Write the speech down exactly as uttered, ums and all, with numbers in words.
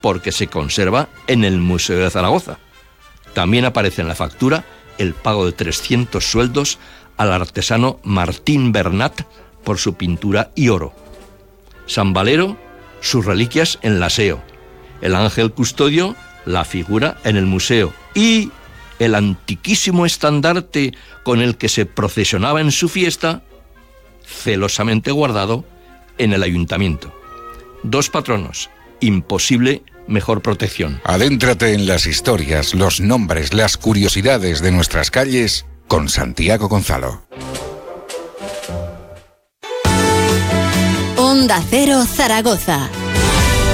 porque se conserva en el Museo de Zaragoza. También aparece en la factura el pago de trescientos sueldos al artesano Martín Bernat por su pintura y oro. San Valero, sus reliquias en la S E O. El ángel custodio, la figura en el museo. Y el antiquísimo estandarte con el que se procesionaba en su fiesta, celosamente guardado en el ayuntamiento. Dos patronos, imposible mejor protección. Adéntrate en las historias, los nombres, las curiosidades de nuestras calles con Santiago Gonzalo. Onda Cero Zaragoza.